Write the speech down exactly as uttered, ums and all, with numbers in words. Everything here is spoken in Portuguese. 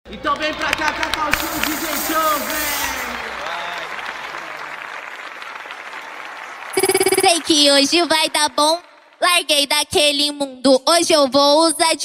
Então vem pra cá, Cacau Show, D J Show, vem! Sei que hoje vai dar bom. Larguei daquele mundo, hoje eu vou usar de